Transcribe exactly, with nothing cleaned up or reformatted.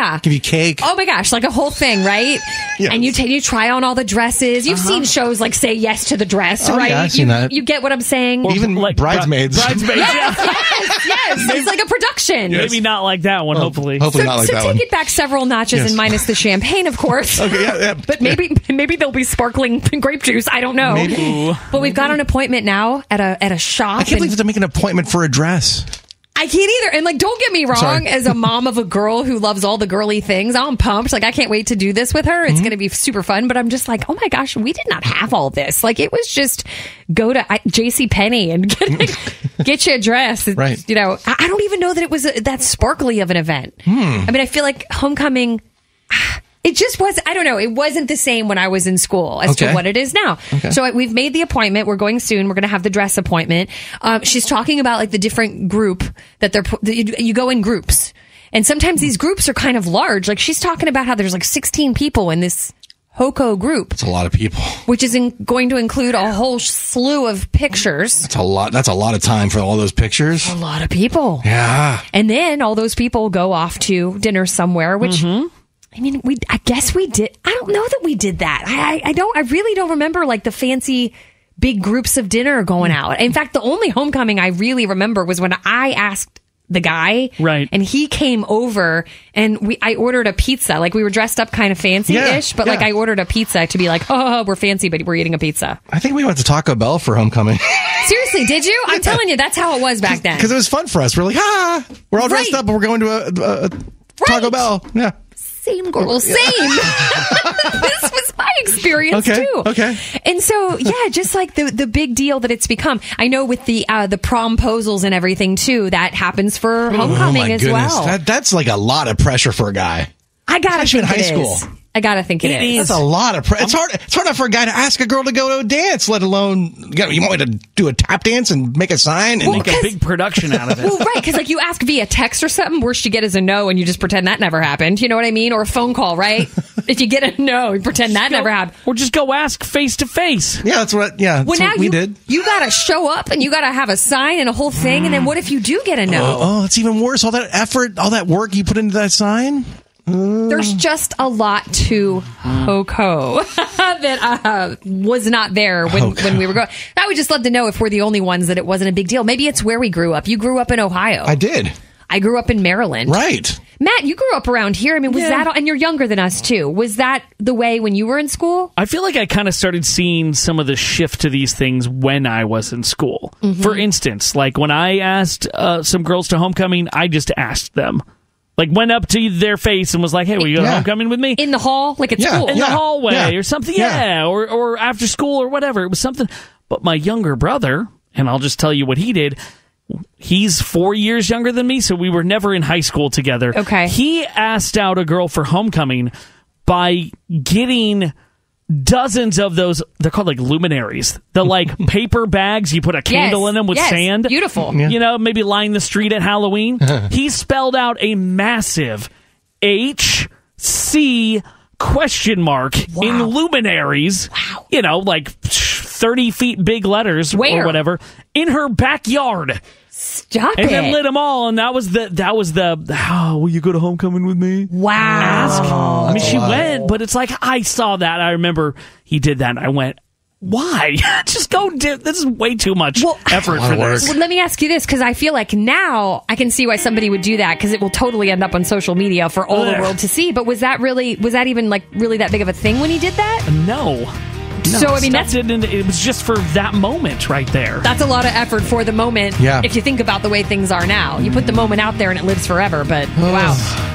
yeah. Give you cake. Oh my gosh, like a whole thing, right? Yes. And you, t- you try on all the dresses. You've Uh-huh. seen shows like Say Yes to the Dress, Oh, right? yeah, I've you, seen that. you get what I'm saying? Even like bridesmaids. Bridesmaids, yeah. yes, yes. It's like a production. Maybe not like that one, Well, hopefully. Hopefully So, not like so that take one. it back several notches Yes. and minus the champagne, of course. Okay, yeah, yeah. But maybe maybe there'll be sparkling grape juice. I don't know. Maybe. But we've got an appointment now at a at a shop. I can't and believe to make an appointment for a dress. I can't either. And like, don't get me wrong. Sorry. As a mom of a girl who loves all the girly things, I'm pumped. Like, I can't wait to do this with her. It's Mm-hmm. going to be super fun. But I'm just like, oh my gosh, we did not have all this. Like, it was just go to JCPenney and get get you a dress. It's, Right. You know, I I don't even know that it was a, that sparkly of an event. Hmm. I mean, I feel like homecoming. It just was, I don't know, it wasn't the same when I was in school as Okay. to what it is now. Okay. So I- we've made the appointment. We're going soon. We're going to have the dress appointment. Um, she's talking about like the different group that they're, that you, you go in groups. And sometimes these groups are kind of large. Like she's talking about how there's like sixteen people in this HOCO group, It's a lot of people. which is in, going to include a whole slew of pictures. It's a lot. That's a lot of time for all those pictures. A lot of people. Yeah. And then all those people go off to dinner somewhere, which I mean, we I guess we did. I don't know that we did that. I, I I don't. I really don't remember like the fancy big groups of dinner going out. In fact, the only homecoming I really remember was when I asked the guy, Right. and he came over and we I ordered a pizza. Like we were dressed up kind of fancy-ish, Yeah, but like yeah. I ordered a pizza to be like, oh, we're fancy, but we're eating a pizza. I think we went to Taco Bell for homecoming Seriously, did you? I'm telling you, that's how it was back then. because it was fun for us. We're like, ah, we're all dressed Right. up and we're going to a, a, a Taco Right. Bell. Yeah. Same girl, same. This was my experience Okay, too. okay. And so, yeah, just like the the big deal that it's become. I know with the uh, the promposals and everything too, that happens for homecoming oh my as goodness. well. That, that's like a lot of pressure for a guy. I gotta especially think in high it is. school. I gotta think it, It is. is. That's a lot of pressure. It's hard. It's hard enough for a guy to ask a girl to go to a dance, let alone you, know, you want me to do a tap dance and make a sign. And Well, Make a big production out of it. Well, right, because like you ask via text or something, worst you get is a no, and you just pretend that never happened. You know what I mean? Or a phone call, right? If you get a no, you pretend that never happened. Or just go ask face to face. yeah, that's what. Yeah, that's Well, now what we you did. you gotta show up and you gotta have a sign and a whole thing, and then what if you do get a no? Oh, it's even worse. All that effort, all that work you put into that sign. There's just a lot to HOCO that uh, was not there when, HOCO. when we were going. I would just love to know if we're the only ones that it wasn't a big deal. Maybe it's where we grew up. You grew up in Ohio. I did. I grew up in Maryland. Right. Matt, you grew up around here. I mean, was Yeah. that, and you're younger than us too. Was that the way when you were in school? I feel like I kind of started seeing some of the shift to these things when I was in school. For instance, like when I asked uh, some girls to homecoming, I just asked them. Like went up to their face and was like, hey, will you go to Yeah. homecoming with me? In the hall? Like at Yeah. school? in Yeah. the hallway Yeah. or something, Yeah. yeah, or or after school or whatever. It was something. But my younger brother, and I'll just tell you what he did. He's four years younger than me, so we were never in high school together. Okay. He asked out a girl for homecoming by getting dozens of those. They're called like luminaries. The like paper bags. You put a candle Yes. in them with Yes. sand. Beautiful. You know, maybe line the street at Halloween. He spelled out a massive H C question mark in luminaries. Wow. You know, like thirty feet big letters Where? or whatever in her backyard. Stop And it. then lit them all, and that was the that was the. Oh, will you go to homecoming with me? Wow. Ask. I mean, that's she a lot. went, but it's like I saw that. I remember he did that, and I went, "Why? Just go do. This is way too much Well, effort lot for of work. this." Well, let me ask you this, because I feel like now I can see why somebody would do that, because it will totally end up on social media for all the Ugh. world to see. But was that really, was that even like really that big of a thing when he did that? No. No, So, I mean, stuff that's- didn't- it was just for that moment right there. That's a lot of effort for the moment. Yeah. If you think about the way things are now, you put the moment out there and it lives forever. But wow.